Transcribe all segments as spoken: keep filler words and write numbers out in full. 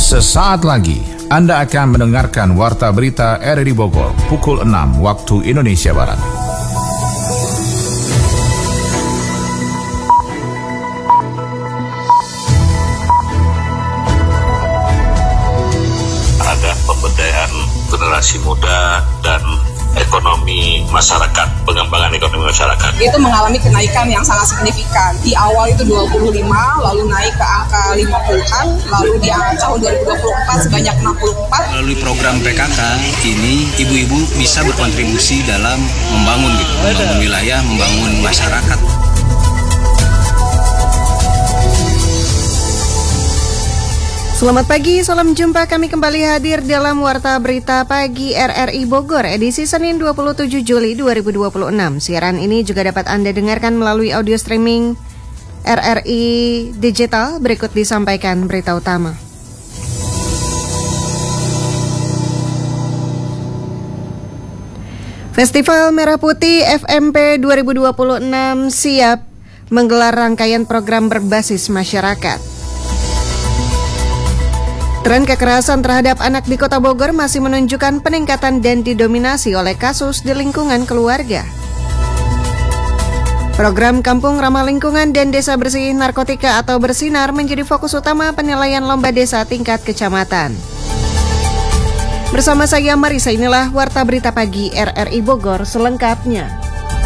Sesaat lagi Anda akan mendengarkan Warta Berita R R I Bogor pukul enam waktu Indonesia Barat. Ada pemberdayaan generasi muda dan ekonomi masyarakat, pengembangan ekonomi masyarakat. Itu mengalami kenaikan yang sangat signifikan. Di awal itu dua puluh lima, lalu naik ke angka lima puluhan, lalu di tahun dua ribu dua puluh empat sebanyak enam puluh empat. Melalui program P K K ini, ibu-ibu bisa berkontribusi dalam membangun gitu, membangun wilayah, membangun masyarakat. Selamat pagi, salam jumpa. Kami kembali hadir dalam Warta Berita Pagi R R I Bogor, edisi Senin dua puluh tujuh Juli dua ribu dua puluh enam. Siaran ini juga dapat Anda dengarkan melalui audio streaming R R I Digital. Berikut disampaikan berita utama. Festival Merah Putih F M P dua ribu dua puluh enam siap menggelar rangkaian program berbasis masyarakat. Tren kekerasan terhadap anak di Kota Bogor masih menunjukkan peningkatan dan didominasi oleh kasus di lingkungan keluarga. Program Kampung Ramah Lingkungan dan Desa Bersih Narkotika atau Bersinar menjadi fokus utama penilaian lomba desa tingkat kecamatan. Bersama saya Marisa, inilah Warta Berita Pagi R R I Bogor selengkapnya.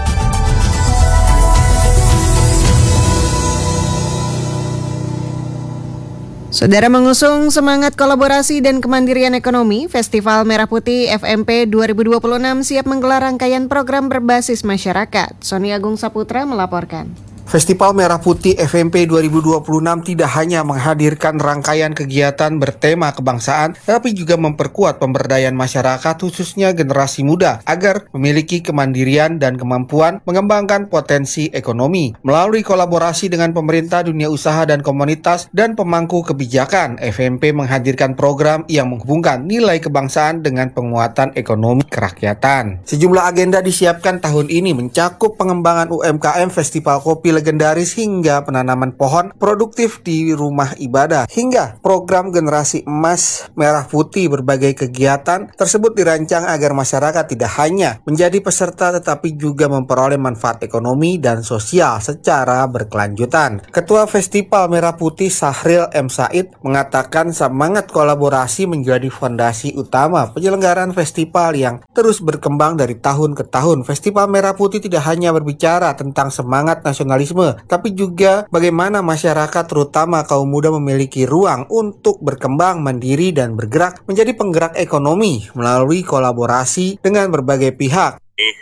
Saudara, mengusung semangat kolaborasi dan kemandirian ekonomi, Festival Merah Putih F M P dua ribu dua puluh enam siap menggelar rangkaian program berbasis masyarakat. Sony Agung Saputra melaporkan. Festival Merah Putih F M P dua ribu dua puluh enam tidak hanya menghadirkan rangkaian kegiatan bertema kebangsaan, tapi juga memperkuat pemberdayaan masyarakat khususnya generasi muda agar memiliki kemandirian dan kemampuan mengembangkan potensi ekonomi. Melalui kolaborasi dengan pemerintah, dunia usaha dan komunitas dan pemangku kebijakan, F M P menghadirkan program yang menghubungkan nilai kebangsaan dengan penguatan ekonomi kerakyatan. Sejumlah agenda disiapkan tahun ini mencakup pengembangan U M K M, festival kopi legendaris hingga penanaman pohon produktif di rumah ibadah, hingga program generasi emas merah putih. Berbagai kegiatan tersebut dirancang agar masyarakat tidak hanya menjadi peserta tetapi juga memperoleh manfaat ekonomi dan sosial secara berkelanjutan. Ketua Festival Merah Putih Sahril M. Said mengatakan semangat kolaborasi menjadi fondasi utama penyelenggaraan festival yang terus berkembang dari tahun ke tahun. Festival Merah Putih tidak hanya berbicara tentang semangat nasionalisme, tapi juga bagaimana masyarakat terutama kaum muda memiliki ruang untuk berkembang mandiri dan bergerak menjadi penggerak ekonomi melalui kolaborasi dengan berbagai pihak.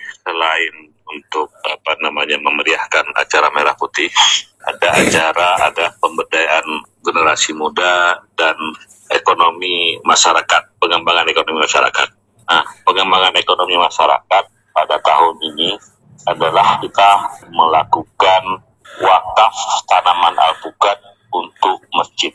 Selain untuk apa namanya memeriahkan acara Merah Putih, ada acara, ada pemberdayaan generasi muda dan ekonomi masyarakat, pengembangan ekonomi masyarakat. Nah, pengembangan ekonomi masyarakat pada tahun ini adalah kita melakukan wakaf tanaman alpukat untuk masjid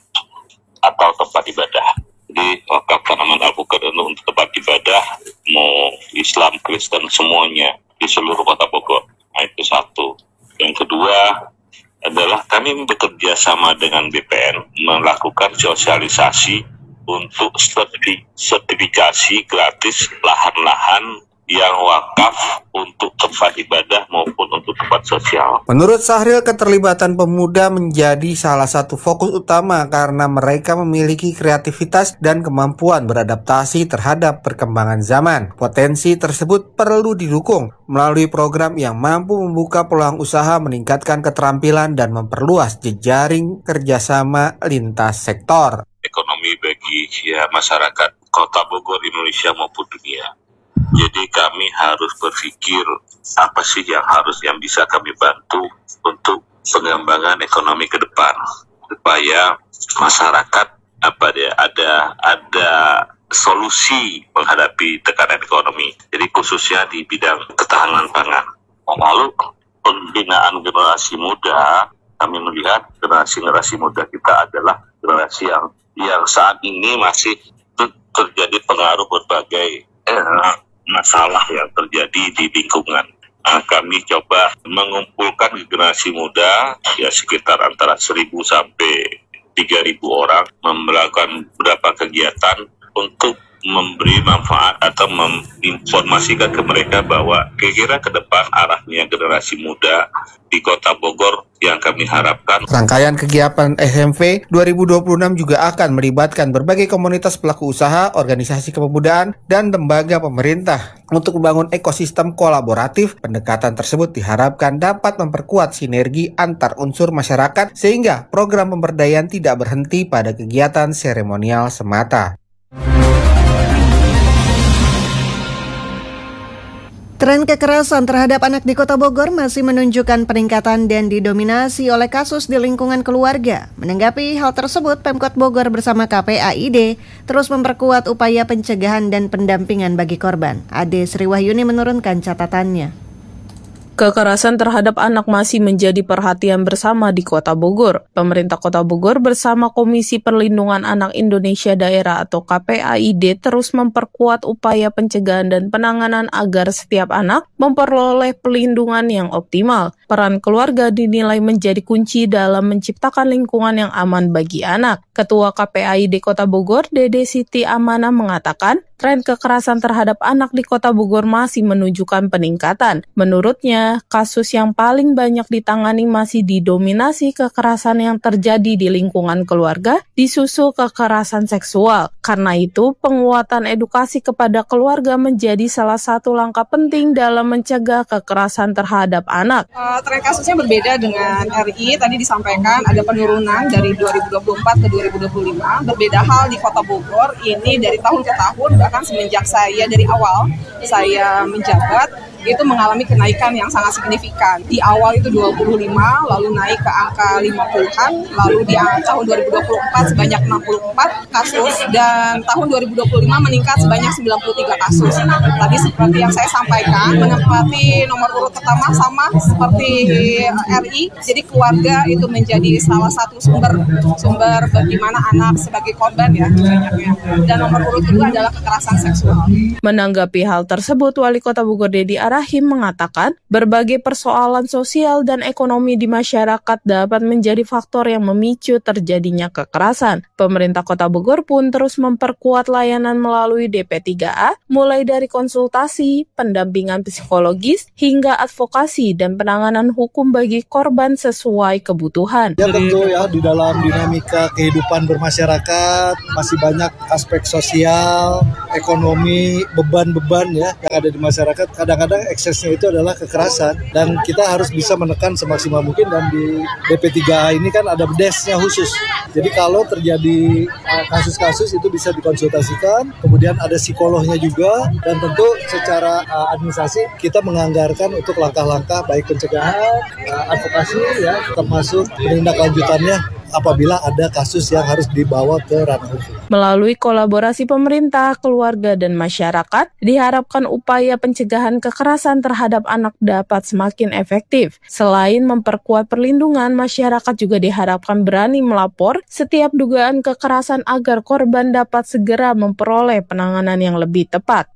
atau tempat ibadah. Jadi wakaf tanaman alpukat untuk tempat ibadah, mau Islam, Kristen, semuanya di seluruh Kota Bogor. Nah, itu satu. Yang kedua adalah kami bekerja sama dengan B P N melakukan sosialisasi untuk sertifikasi gratis lahan-lahan yang wakaf untuk tempat ibadah maupun untuk tempat sosial. Menurut Sahril, keterlibatan pemuda menjadi salah satu fokus utama karena mereka memiliki kreativitas dan kemampuan beradaptasi terhadap perkembangan zaman. Potensi tersebut perlu didukung melalui program yang mampu membuka peluang usaha, meningkatkan keterampilan, dan memperluas jejaring kerjasama lintas sektor. Ekonomi bagi ya masyarakat Kota Bogor, Indonesia maupun dunia. Jadi kami harus berpikir apa sih yang harus yang bisa kami bantu untuk pengembangan ekonomi ke depan supaya masyarakat apa dia ada ada solusi menghadapi tekanan ekonomi. Jadi khususnya di bidang ketahanan pangan. Lalu pembinaan generasi muda, kami melihat generasi-generasi muda kita adalah generasi yang yang saat ini masih ter- terjadi pengaruh berbagai eh, masalah yang terjadi di lingkungan. Nah, kami coba mengumpulkan generasi muda ya sekitar antara seribu sampai tiga ribu orang melakukan beberapa kegiatan untuk memberi manfaat atau menginformasikan ke mereka bahwa kira-kira ke depan arahnya generasi muda di Kota Bogor yang kami harapkan. Rangkaian kegiatan S M V dua ribu dua puluh enam juga akan melibatkan berbagai komunitas pelaku usaha, organisasi kepemudaan, dan lembaga pemerintah. Untuk membangun ekosistem kolaboratif, pendekatan tersebut diharapkan dapat memperkuat sinergi antar unsur masyarakat sehingga program pemberdayaan tidak berhenti pada kegiatan seremonial semata. Tren kekerasan terhadap anak di Kota Bogor masih menunjukkan peningkatan dan didominasi oleh kasus di lingkungan keluarga. Menanggapi hal tersebut, Pemkot Bogor bersama K P A I D terus memperkuat upaya pencegahan dan pendampingan bagi korban. Ade Sriwahyuni menurunkan catatannya. Kekerasan terhadap anak masih menjadi perhatian bersama di Kota Bogor. Pemerintah Kota Bogor bersama Komisi Perlindungan Anak Indonesia Daerah atau K P A I D terus memperkuat upaya pencegahan dan penanganan agar setiap anak memperoleh perlindungan yang optimal. Peran keluarga dinilai menjadi kunci dalam menciptakan lingkungan yang aman bagi anak. Ketua K P A I D Kota Bogor, Dede Siti Amanah mengatakan, tren kekerasan terhadap anak di Kota Bogor masih menunjukkan peningkatan. Menurutnya, kasus yang paling banyak ditangani masih didominasi kekerasan yang terjadi di lingkungan keluarga, disusul kekerasan seksual. Karena itu, penguatan edukasi kepada keluarga menjadi salah satu langkah penting dalam mencegah kekerasan terhadap anak. Uh, tren kasusnya berbeda dengan R I, tadi disampaikan ada penurunan dari dua ribu dua puluh empat ke dua ribu dua puluh lima. Berbeda hal di Kota Bogor, ini dari tahun ke tahun, bahkan semenjak saya dari awal saya menjabat, itu mengalami kenaikan yang sangat signifikan. Di awal itu dua puluh lima, lalu naik ke angka lima puluhan, lalu di tahun dua ribu dua puluh empat sebanyak enam puluh empat kasus, dan tahun dua ribu dua puluh lima meningkat sebanyak sembilan puluh tiga kasus. Tadi seperti yang saya sampaikan, menempati nomor urut pertama sama seperti R I, jadi keluarga itu menjadi salah satu sumber sumber bagaimana anak sebagai korban ya banyaknya. Dan nomor urut kedua adalah kekerasan seksual. Menanggapi hal tersebut, Wali Kota Bogor Dedi Rahim mengatakan, berbagai persoalan sosial dan ekonomi di masyarakat dapat menjadi faktor yang memicu terjadinya kekerasan. Pemerintah Kota Bogor pun terus memperkuat layanan melalui D P tiga A, mulai dari konsultasi, pendampingan psikologis, hingga advokasi dan penanganan hukum bagi korban sesuai kebutuhan. Ya tentu ya, di dalam dinamika kehidupan bermasyarakat, masih banyak aspek sosial, ekonomi, beban-beban ya yang ada di masyarakat. Kadang-kadang eksesnya itu adalah kekerasan dan kita harus bisa menekan semaksimal mungkin, dan di D P tiga A ini kan ada desnya khusus. Jadi kalau terjadi uh, kasus-kasus itu bisa dikonsultasikan, kemudian ada psikolognya juga, dan tentu secara uh, administrasi kita menganggarkan untuk langkah-langkah baik pencegahan, uh, advokasi ya, termasuk penindaklanjutannya apabila ada kasus yang harus dibawa ke ranah hukum. Melalui kolaborasi pemerintah, keluarga, dan masyarakat, diharapkan upaya pencegahan kekerasan terhadap anak dapat semakin efektif. Selain memperkuat perlindungan, masyarakat juga diharapkan berani melapor setiap dugaan kekerasan agar korban dapat segera memperoleh penanganan yang lebih tepat.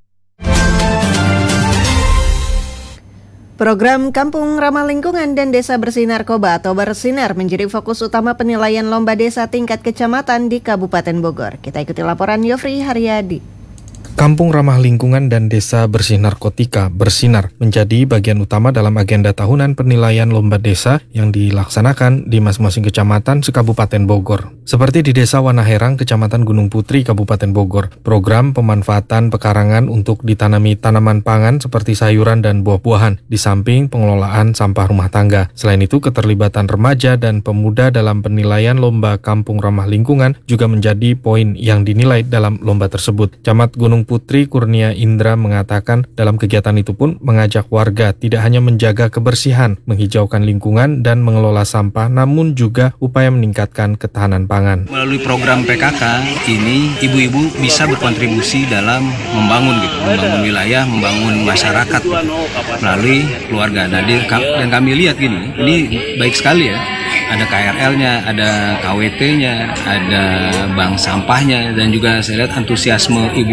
Program Kampung Ramah Lingkungan dan Desa Bersih Narkoba atau Bersinar menjadi fokus utama penilaian lomba desa tingkat kecamatan di Kabupaten Bogor. Kita ikuti laporan Yofri Haryadi. Kampung Ramah Lingkungan dan Desa Bersih Narkotika Bersinar menjadi bagian utama dalam agenda tahunan penilaian lomba desa yang dilaksanakan di masing-masing kecamatan se-Kabupaten Bogor. Seperti di Desa Wanaherang, Kecamatan Gunung Putri, Kabupaten Bogor, program pemanfaatan pekarangan untuk ditanami tanaman pangan seperti sayuran dan buah-buahan, di samping pengelolaan sampah rumah tangga. Selain itu, keterlibatan remaja dan pemuda dalam penilaian lomba Kampung Ramah Lingkungan juga menjadi poin yang dinilai dalam lomba tersebut. Camat Gunung Putri Kurnia Indra mengatakan dalam kegiatan itu pun mengajak warga tidak hanya menjaga kebersihan, menghijaukan lingkungan dan mengelola sampah, namun juga upaya meningkatkan ketahanan pangan. Melalui program P K K ini, ibu-ibu bisa berkontribusi dalam membangun gitu, membangun wilayah, membangun masyarakat gitu, melalui keluarga. Nah, dan kami lihat gini, ini baik sekali ya. Ada K R L-nya, ada K W T-nya, ada bank sampahnya, dan juga saya lihat antusiasme ibu-ibu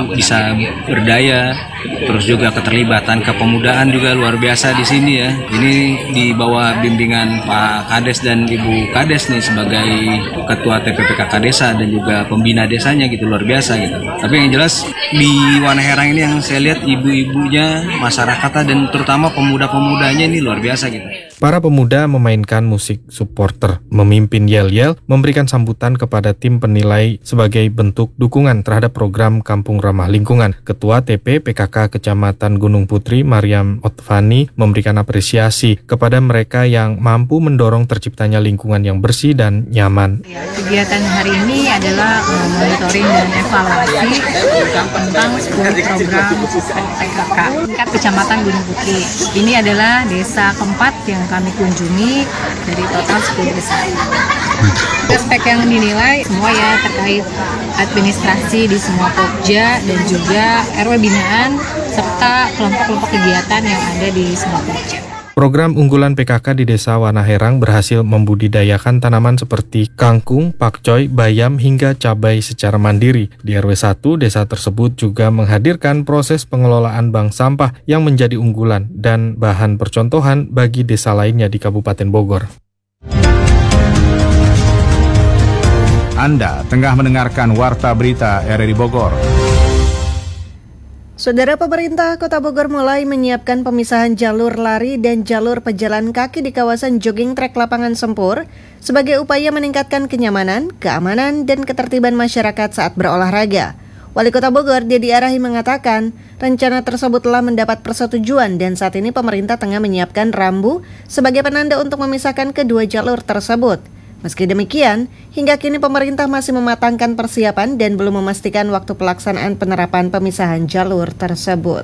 bisa berdaya, terus juga keterlibatan kepemudaan juga luar biasa di sini ya. Ini di bawah bimbingan Pak Kades dan Ibu Kades nih sebagai Ketua T P P K K Desa dan juga pembina desanya gitu, luar biasa gitu. Tapi yang jelas di Wanaherang ini yang saya lihat ibu-ibunya, masyarakatnya dan terutama pemuda-pemudanya ini luar biasa gitu. Para pemuda memainkan musik supporter, memimpin yel-yel, memberikan sambutan kepada tim penilai sebagai bentuk dukungan terhadap program Kampung Ramah Lingkungan. Ketua T P P K K Kecamatan Gunung Putri, Mariam Otvani, memberikan apresiasi kepada mereka yang mampu mendorong terciptanya lingkungan yang bersih dan nyaman. Ya, kegiatan hari ini adalah uh, monitoring dan evaluasi tentang sepuluh program P K K tingkat Kecamatan Gunung Putri. Ini adalah desa keempat yang kami kunjungi dari total sepuluh desa. Aspek yang dinilai semua ya terkait administrasi di semua Pokja dan juga R W binaan serta kelompok-kelompok kegiatan yang ada di semua Pokja. Program unggulan P K K di Desa Wanaherang berhasil membudidayakan tanaman seperti kangkung, pakcoy, bayam, hingga cabai secara mandiri. Di R W satu, desa tersebut juga menghadirkan proses pengelolaan bank sampah yang menjadi unggulan dan bahan percontohan bagi desa lainnya di Kabupaten Bogor. Anda tengah mendengarkan Warta Berita R R I Bogor. Saudara, pemerintah Kota Bogor mulai menyiapkan pemisahan jalur lari dan jalur pejalan kaki di kawasan jogging trek Lapangan Sempur sebagai upaya meningkatkan kenyamanan, keamanan, dan ketertiban masyarakat saat berolahraga. Wali Kota Bogor, Dedi Arahi, mengatakan rencana tersebut telah mendapat persetujuan dan saat ini pemerintah tengah menyiapkan rambu sebagai penanda untuk memisahkan kedua jalur tersebut. Meski demikian, hingga kini pemerintah masih mematangkan persiapan dan belum memastikan waktu pelaksanaan penerapan pemisahan jalur tersebut.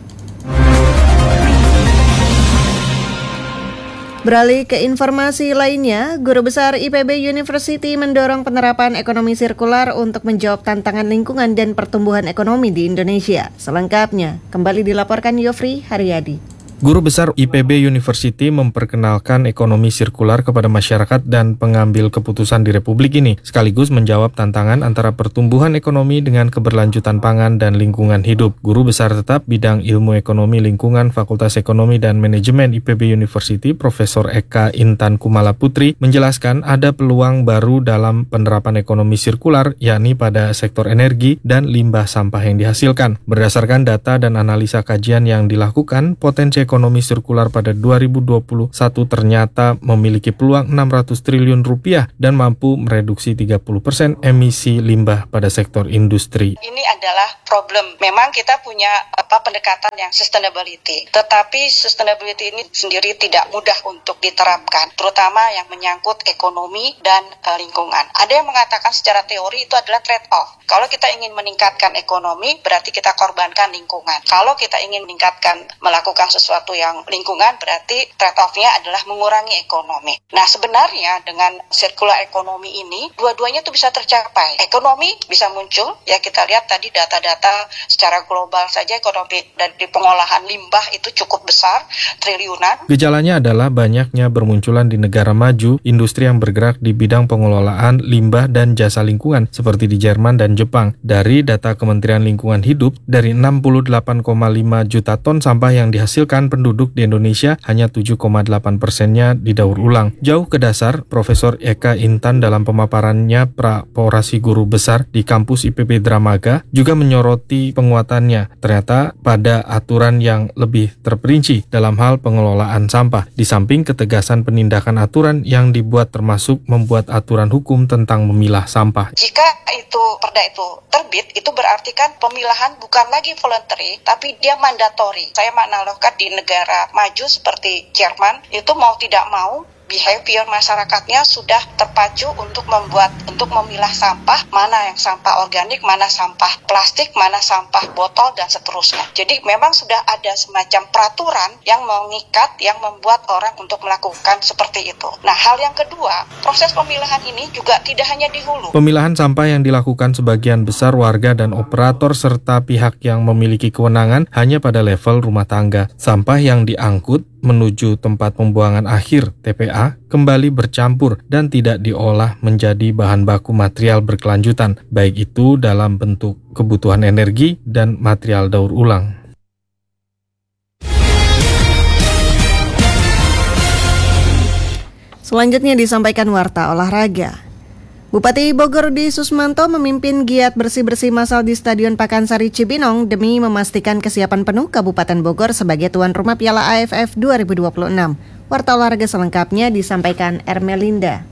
Beralih ke informasi lainnya, Guru Besar I P B University mendorong penerapan ekonomi sirkular untuk menjawab tantangan lingkungan dan pertumbuhan ekonomi di Indonesia. Selengkapnya, kembali dilaporkan Yofri Haryadi. Guru Besar I P B University memperkenalkan ekonomi sirkular kepada masyarakat dan pengambil keputusan di Republik ini, sekaligus menjawab tantangan antara pertumbuhan ekonomi dengan keberlanjutan pangan dan lingkungan hidup. Guru Besar Tetap Bidang Ilmu Ekonomi Lingkungan Fakultas Ekonomi dan Manajemen I P B University, Profesor Eka Intan Kumala Putri, menjelaskan ada peluang baru dalam penerapan ekonomi sirkular, yakni pada sektor energi dan limbah sampah yang dihasilkan. Berdasarkan data dan analisa kajian yang dilakukan, potensi ekonomi sirkular pada dua ribu dua puluh satu ternyata memiliki peluang enam ratus triliun rupiah dan mampu mereduksi tiga puluh persen emisi limbah pada sektor industri. Ini adalah problem. Memang kita punya apa pendekatan yang sustainability, tetapi sustainability ini sendiri tidak mudah untuk diterapkan, terutama yang menyangkut ekonomi dan uh, lingkungan. Ada yang mengatakan secara teori itu adalah trade-off. Kalau kita ingin meningkatkan ekonomi, berarti kita korbankan lingkungan. Kalau kita ingin meningkatkan, melakukan sesuatu yang lingkungan, berarti trade-off-nya adalah mengurangi ekonomi. Nah, sebenarnya dengan circular ekonomi ini, dua-duanya itu bisa tercapai. Ekonomi bisa muncul, ya kita lihat tadi data-data secara global saja ekonomi dan di pengolahan limbah itu cukup besar, triliunan. Gejalanya adalah banyaknya bermunculan di negara maju, industri yang bergerak di bidang pengelolaan limbah dan jasa lingkungan, seperti di Jerman dan Jepang. Dari data Kementerian Lingkungan Hidup, dari enam puluh delapan koma lima juta ton sampah yang dihasilkan penduduk di Indonesia, hanya tujuh koma delapan persennya didaur ulang. Jauh ke dasar, Profesor Eka Intan dalam pemaparannya Praporasi Guru Besar di kampus I P B Dramaga juga menyoroti penguatannya. Ternyata pada aturan yang lebih terperinci dalam hal pengelolaan sampah, di samping ketegasan penindakan aturan yang dibuat termasuk membuat aturan hukum tentang memilah sampah. Jika itu perda itu terbit, itu berarti kan pemilahan bukan lagi voluntary, tapi dia mandatori. Saya menganalogkan di negara maju seperti Jerman, itu mau tidak mau behavior masyarakatnya sudah terpacu untuk membuat, untuk memilah sampah, mana yang sampah organik, mana sampah plastik, mana sampah botol, dan seterusnya. Jadi memang sudah ada semacam peraturan yang mengikat, yang membuat orang untuk melakukan seperti itu. Nah, hal yang kedua, proses pemilahan ini juga tidak hanya di hulu. Pemilahan sampah yang dilakukan sebagian besar warga dan operator serta pihak yang memiliki kewenangan hanya pada level rumah tangga. Sampah yang diangkut menuju tempat pembuangan akhir T P A kembali bercampur dan tidak diolah menjadi bahan baku material berkelanjutan, baik itu dalam bentuk kebutuhan energi dan material daur ulang. Selanjutnya disampaikan Warta Olahraga. Bupati Bogor Rudi Susmanto memimpin giat bersih-bersih massal di Stadion Pakansari Cibinong demi memastikan kesiapan penuh Kabupaten Bogor sebagai tuan rumah Piala A F F dua ribu dua puluh enam. Warta Olahraga selengkapnya disampaikan Ermelinda.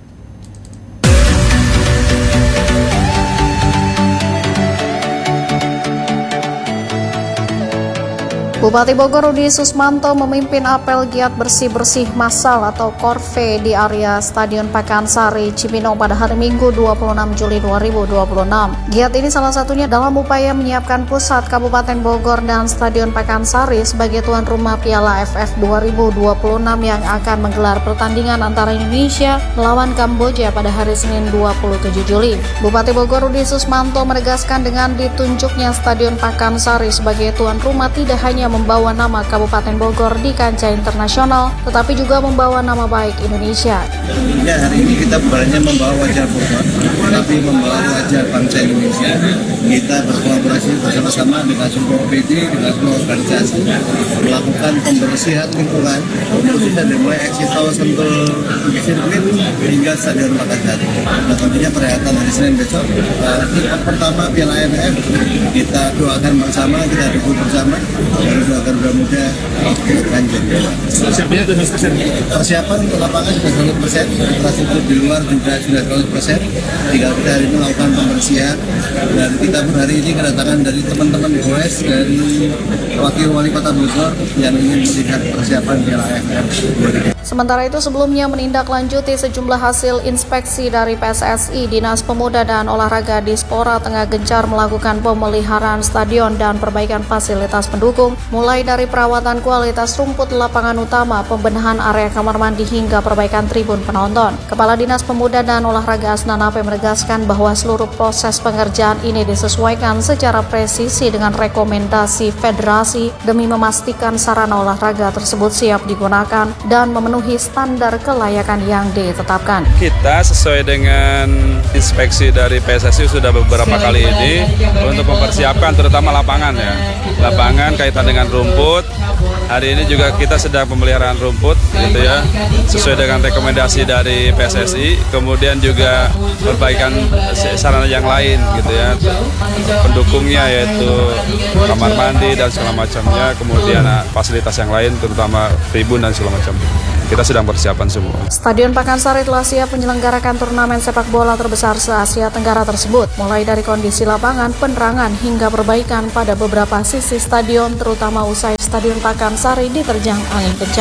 Bupati Bogor Rudi Susmanto memimpin apel giat bersih-bersih massal atau Korve di area Stadion Pakansari Cibinong pada hari Minggu dua puluh enam Juli dua ribu dua puluh enam. Giat ini salah satunya dalam upaya menyiapkan pusat Kabupaten Bogor dan Stadion Pakansari sebagai tuan rumah Piala A F F dua ribu dua puluh enam yang akan menggelar pertandingan antara Indonesia melawan Kamboja pada hari Senin dua puluh tujuh Juli. Bupati Bogor Rudi Susmanto menegaskan dengan ditunjuknya Stadion Pakansari sebagai tuan rumah tidak hanya membawa nama Kabupaten Bogor di kancah internasional, tetapi juga membawa nama baik Indonesia. Ya, hari ini kita bukannya membawa wajah Bogor, tapi membawa wajah bangsa Indonesia. Kita berkolaborasi bersama-sama dengan semua O P D, dengan semua organisasi, melakukan pembersihan lingkungan, khususnya dari mulai exit tol Sentul sirkuit hingga Stadion Pakansari. Nah, tentunya perhelatan hari Senin besok, uh, event pertama Piala A F F, kita doakan bersama, kita dukung bersama. Agar mudah-mudahan lanjut. Persiapan untuk lapangan sudah seratus persen, infrastruktur di luar juga sudah seratus persen. Tinggal kita hari ini melakukan pembersihan dan kita hari ini kedatangan dari teman-teman Goes dari Wakil Wali Kota Bogor yang ingin melihat persiapan Piala A F F. Sementara itu sebelumnya menindaklanjuti sejumlah hasil inspeksi dari P S S I, Dinas Pemuda dan Olahraga Dispora tengah gencar melakukan pemeliharaan stadion dan perbaikan fasilitas pendukung, mulai dari perawatan kualitas rumput lapangan utama, pembenahan area kamar mandi hingga perbaikan tribun penonton. Kepala Dinas Pemuda dan Olahraga Asnanape menegaskan bahwa seluruh proses pengerjaan ini disesuaikan secara presisi dengan rekomendasi federasi demi memastikan sarana olahraga tersebut siap digunakan dan memenuhi standar kelayakan yang ditetapkan. Kita sesuai dengan inspeksi dari P S S I sudah beberapa kali ini untuk mempersiapkan terutama lapangan ya. Lapangan kaitan dengan rumput. Hari ini juga kita sedang pemeliharaan rumput gitu ya. Sesuai dengan rekomendasi dari P S S I, kemudian juga perbaikan sarana yang lain gitu ya. Pendukungnya yaitu kamar mandi dan segala macamnya, kemudian fasilitas yang lain terutama tribun dan segala macam. Kita sedang persiapan semua. Stadion Pakansari telah siap menyelenggarakan turnamen sepak bola terbesar se-Asia Tenggara tersebut, mulai dari kondisi lapangan, penerangan, hingga perbaikan pada beberapa sisi stadion, terutama usai Stadion Pakansari diterjang angin kencang.